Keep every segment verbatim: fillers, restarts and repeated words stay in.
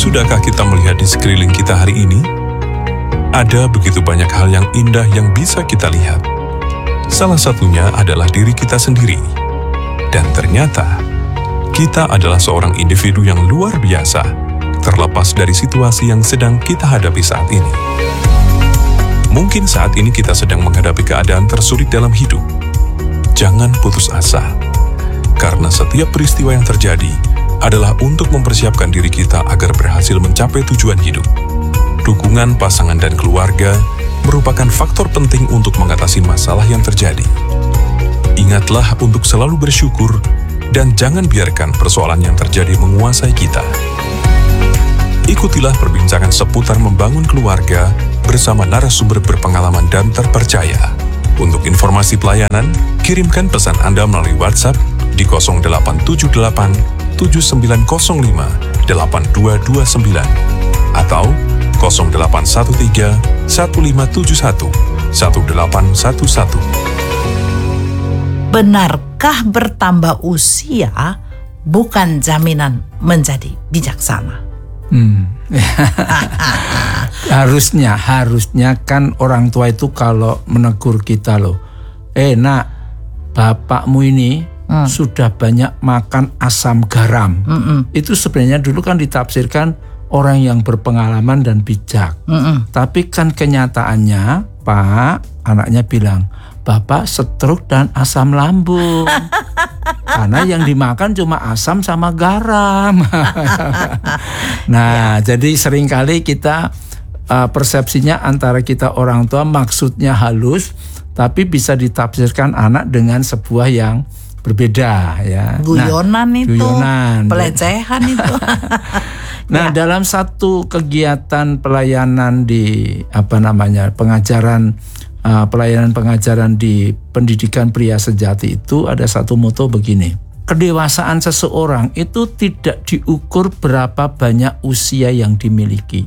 Sudahkah kita melihat di sekeliling kita hari ini? Ada begitu banyak hal yang indah yang bisa kita lihat. Salah satunya adalah diri kita sendiri. Dan ternyata, kita adalah seorang individu yang luar biasa, terlepas dari situasi yang sedang kita hadapi saat ini. Mungkin saat ini kita sedang menghadapi keadaan tersulit dalam hidup. Jangan putus asa, karena setiap peristiwa yang terjadi adalah untuk mempersiapkan diri kita agar berhasil mencapai tujuan hidup. Dukungan pasangan dan keluarga merupakan faktor penting untuk mengatasi masalah yang terjadi. Ingatlah untuk selalu bersyukur dan jangan biarkan persoalan yang terjadi menguasai kita. Ikutilah perbincangan seputar membangun keluarga bersama narasumber berpengalaman dan terpercaya. Untuk informasi pelayanan, kirimkan pesan Anda melalui WhatsApp di nol delapan tujuh delapan tujuh sembilan nol lima delapan dua dua sembilan atau nol delapan satu tiga satu lima tujuh satu satu delapan satu satu. Benarkah bertambah usia bukan jaminan menjadi bijaksana? Hmm. harusnya harusnya kan orang tua itu kalau menegur kita loh, eh nak, bapakmu ini hmm. sudah banyak makan asam garam. Mm-mm. Itu sebenarnya dulu kan ditafsirkan orang yang berpengalaman dan bijak. Mm-mm. Tapi kan kenyataannya, Pak, anaknya bilang, Bapak stroke dan asam lambung. Karena yang dimakan cuma asam sama garam. Nah, ya. Jadi seringkali kita uh, persepsinya antara kita orang tua maksudnya halus, tapi bisa ditafsirkan anak dengan sebuah yang berbeda, ya. Guyonan nah, itu, guyonan. Pelecehan itu. Nah, ya. Dalam satu kegiatan pelayanan di apa namanya pengajaran uh, pelayanan pengajaran di pendidikan pria sejati itu ada satu moto begini: kedewasaan seseorang itu tidak diukur berapa banyak usia yang dimiliki,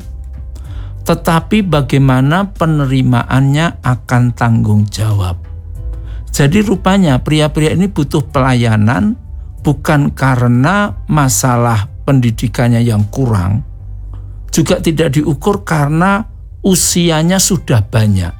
tetapi bagaimana penerimaannya akan tanggung jawab. Jadi rupanya pria-pria ini butuh pelayanan bukan karena masalah pendidikannya yang kurang, juga tidak diukur karena usianya sudah banyak,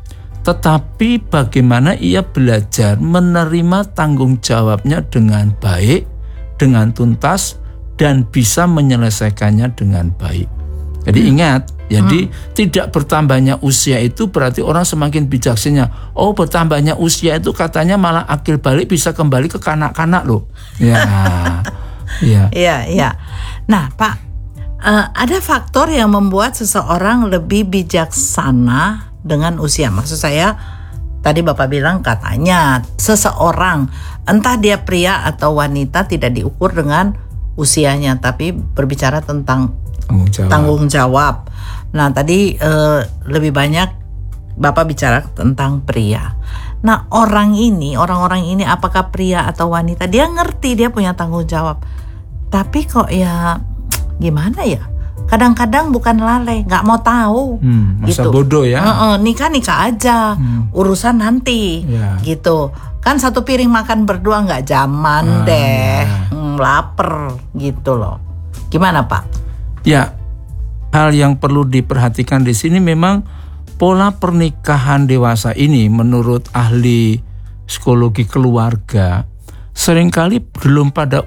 tetapi bagaimana ia belajar menerima tanggung jawabnya dengan baik, dengan tuntas, dan bisa menyelesaikannya dengan baik. Jadi hmm. ingat, jadi hmm. tidak bertambahnya usia itu berarti orang semakin bijaksana. Oh, bertambahnya usia itu katanya malah akil balik bisa kembali ke kanak-kanak loh. Ya. Iya, iya, iya. Nah, Pak, uh, ada faktor yang membuat seseorang lebih bijaksana dengan usia. Maksud saya, tadi Bapak bilang katanya seseorang, entah dia pria atau wanita, tidak diukur dengan usianya, tapi berbicara tentang tanggung jawab. Tanggung jawab. Nah, tadi uh, lebih banyak Bapak bicara tentang pria. Nah, orang ini, orang-orang ini apakah pria atau wanita, dia ngerti dia punya tanggung jawab. Tapi kok ya gimana ya? Kadang-kadang bukan lalai, nggak mau tahu. Hmm, masa gitu. bodoh ya? E-e, nikah-nikah aja, hmm. urusan nanti, ya. Gitu. Kan satu piring makan berdua nggak zaman ah, deh, ya. hmm, lapar gitu loh. Gimana Pak? Ya, hal yang perlu diperhatikan di sini memang pola pernikahan dewasa ini menurut ahli psikologi keluarga seringkali belum pada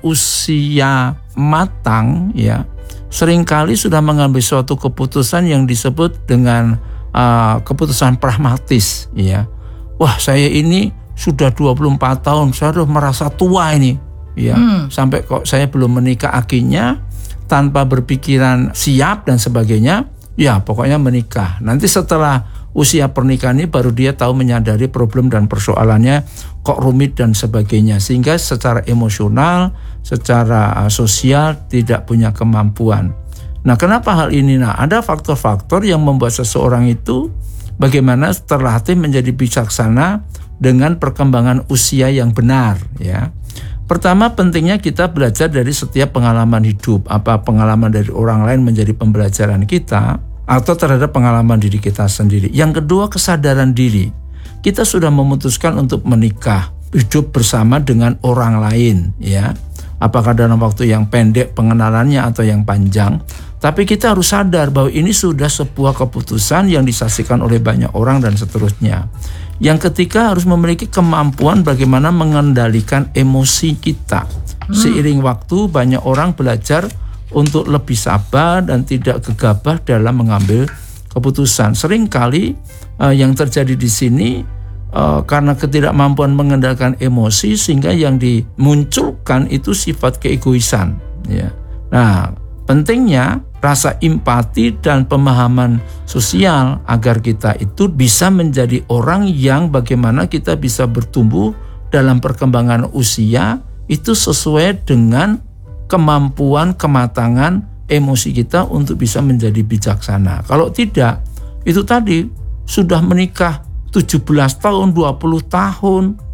usia matang, ya. Seringkali sudah mengambil suatu keputusan yang disebut dengan uh, keputusan pragmatis, ya. Wah, saya ini sudah dua puluh empat tahun, saya sudah merasa tua ini, ya. Hmm. Sampai kok saya belum menikah akhirnya tanpa berpikiran siap dan sebagainya, ya pokoknya menikah. Nanti setelah usia pernikahan ini baru dia tahu menyadari problem dan persoalannya kok rumit dan sebagainya, sehingga secara emosional, secara sosial tidak punya kemampuan. Nah, kenapa hal ini? Nah, ada faktor-faktor yang membuat seseorang itu bagaimana terlatih menjadi bijaksana dengan perkembangan usia yang benar, ya. Pertama, pentingnya kita belajar dari setiap pengalaman hidup. Apa pengalaman dari orang lain menjadi pembelajaran kita, atau terhadap pengalaman diri kita sendiri. Yang kedua, kesadaran diri. Kita sudah memutuskan untuk menikah, hidup bersama dengan orang lain, ya. apakah dalam waktu yang pendek pengenalannya atau yang panjang. Tapi kita harus sadar bahwa ini sudah sebuah keputusan yang disaksikan oleh banyak orang dan seterusnya. Yang ketiga harus memiliki kemampuan bagaimana mengendalikan emosi kita. Seiring waktu banyak orang belajar untuk lebih sabar dan tidak gegabah dalam mengambil keputusan. Seringkali uh, yang terjadi di sini uh, karena ketidakmampuan mengendalikan emosi sehingga yang dimunculkan itu sifat keegoisan. Ya. Nah, pentingnya rasa empati dan pemahaman sosial agar kita itu bisa menjadi orang yang bagaimana kita bisa bertumbuh dalam perkembangan usia itu sesuai dengan kemampuan, kematangan emosi kita untuk bisa menjadi bijaksana. Kalau tidak, itu tadi sudah menikah tujuh belas tahun, dua puluh tahun,